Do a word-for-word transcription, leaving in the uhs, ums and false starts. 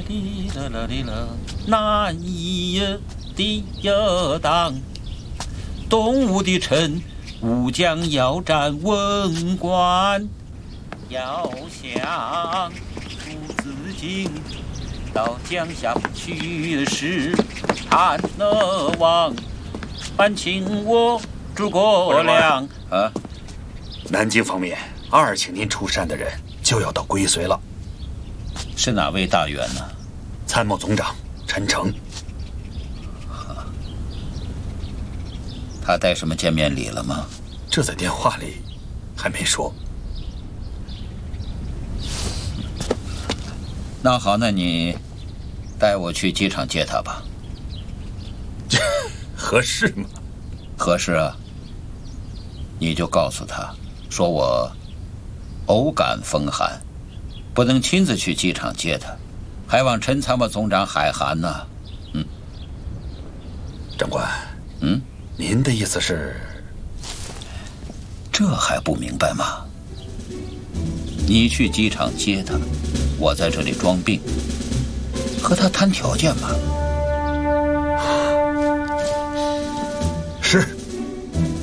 哩啦啦哩啦，难以抵挡。东吴的臣，吾将要战文官，要向朱自尽，到江夏去时，汉乐王，还请我诸葛亮啊。 南京方面，二请您出山的人就要到归绥了。 是哪位大员呢？ 参谋总长陈诚。 他带什么见面礼了吗？ 这在电话里还没说。 那好，那你带我去机场接他吧。 合适吗？ 合适啊。你就告诉他，说我偶感风寒，不能亲自去机场接他，还望陈参谋总长海涵呢。嗯， 长官， 嗯， 您的意思是？ 这还不明白吗？你去机场接他，我在这里装病，和他谈条件嘛。